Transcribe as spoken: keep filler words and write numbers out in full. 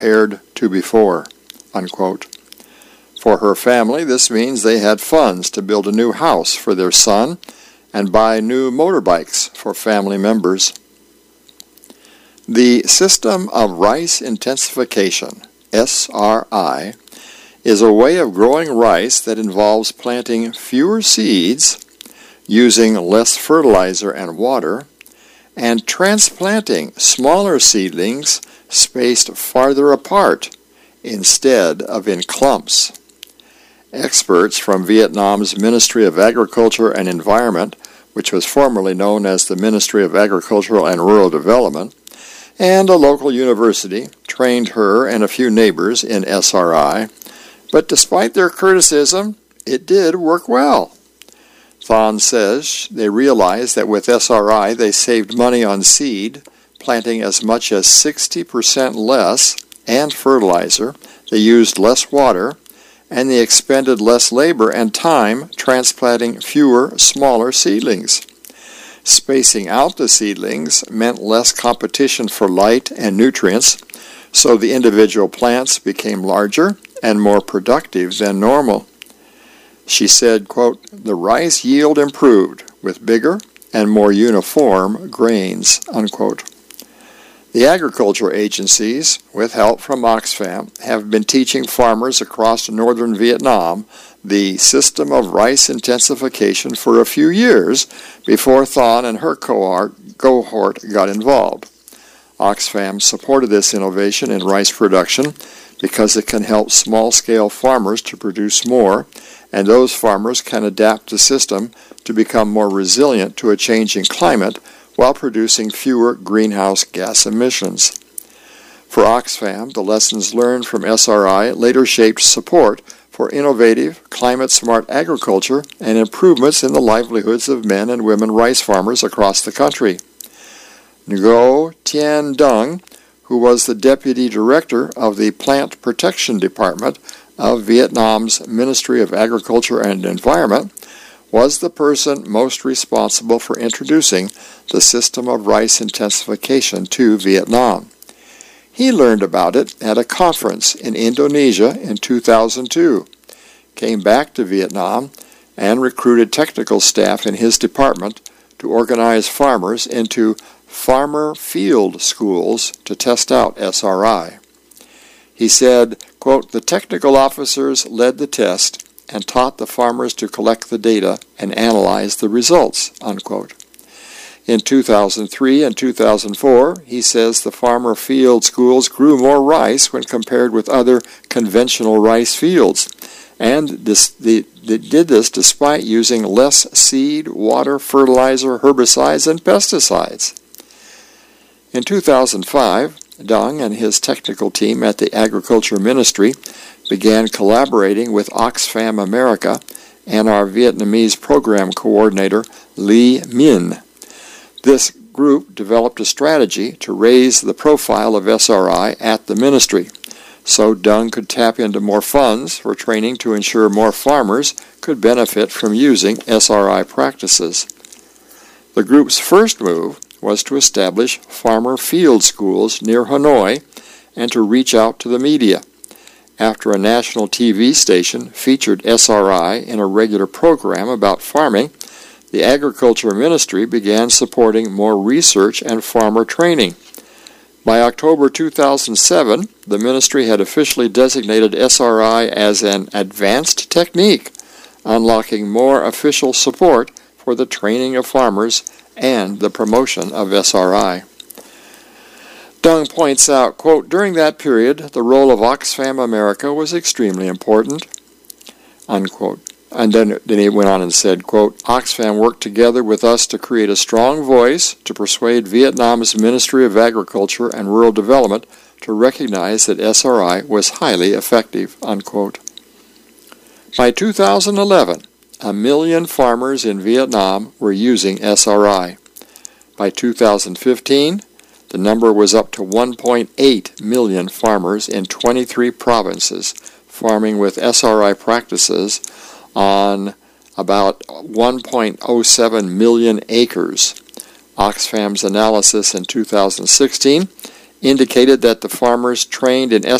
compared to before, unquote. For her family, this means they had funds to build a new house for their son and buy new motorbikes for family members. The system of rice intensification, S R I, is a way of growing rice that involves planting fewer seeds, using less fertilizer and water, and transplanting smaller seedlings spaced farther apart instead of in clumps. Experts from Vietnam's Ministry of Agriculture and Environment, which was formerly known as the Ministry of Agricultural and Rural Development, and a local university trained her and a few neighbors in S R I, but despite their criticism, it did work well. Thon says they realized that with S R I they saved money on seed, planting as much as sixty percent less, and fertilizer. They used less water, and they expended less labor and time transplanting fewer, smaller seedlings. Spacing out the seedlings meant less competition for light and nutrients, so the individual plants became larger and more productive than normal. She said, quote, "The rice yield improved with bigger and more uniform grains," unquote. The agriculture agencies, with help from Oxfam, have been teaching farmers across northern Vietnam the system of rice intensification for a few years before Thon and her cohort, cohort got involved. Oxfam supported this innovation in rice production because it can help small-scale farmers to produce more, and those farmers can adapt the system to become more resilient to a changing climate while producing fewer greenhouse gas emissions. For Oxfam, the lessons learned from S R I later shaped support for innovative, climate-smart agriculture and improvements in the livelihoods of men and women rice farmers across the country. Ngo Tien Dung, who was the deputy director of the Plant Protection Department of Vietnam's Ministry of Agriculture and Environment, was the person most responsible for introducing the system of rice intensification to Vietnam. He learned about it at a conference in Indonesia in two thousand two, came back to Vietnam, and recruited technical staff in his department to organize farmers into farmer field schools to test out S R I. He said, quote, "The technical officers led the test and taught the farmers to collect the data and analyze the results," unquote. In two thousand three and two thousand four, he says the farmer field schools grew more rice when compared with other conventional rice fields, and this, the, they did this despite using less seed, water, fertilizer, herbicides, and pesticides. In two thousand five, Dung and his technical team at the Agriculture Ministry began collaborating with Oxfam America and our Vietnamese program coordinator, Lee Min. This group developed a strategy to raise the profile of S R I at the ministry, so Dung could tap into more funds for training to ensure more farmers could benefit from using S R I practices. The group's first move was to establish farmer field schools near Hanoi and to reach out to the media. After a national T V station featured S R I in a regular program about farming, the Agriculture Ministry began supporting more research and farmer training. By October two thousand seven, the ministry had officially designated S R I as an advanced technique, unlocking more official support for the training of farmers and the promotion of S R I. Dung points out, quote, "During that period, the role of Oxfam America was extremely important," unquote. And then, then he went on and said, quote, "Oxfam worked together with us to create a strong voice to persuade Vietnam's Ministry of Agriculture and Rural Development to recognize that S R I was highly effective," unquote. By two thousand eleven, a million farmers in Vietnam were using S R I. By two thousand fifteen, the number was up to one point eight million farmers in twenty-three provinces farming with S R I practices on about one point oh seven million acres. Oxfam's analysis in two thousand sixteen indicated that the farmers trained in